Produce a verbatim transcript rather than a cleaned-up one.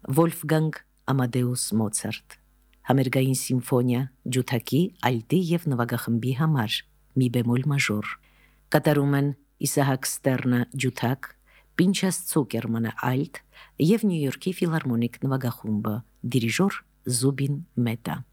Վոլֆգանգ Ամադեուս Մոցարտ, համերգային սիմֆոնիա, ջութակի, ալտի և նվագախմբի համար, մի բեմոլ մաժոր, կատարում են Իսահակ Ստեռնը ջութակ, Պինչաս Ցուկերմանը ալտ և Նյու Յորքի ֆիլհարմոնիկ նվագախումբը, դիրիժոր Զուբին Մետա։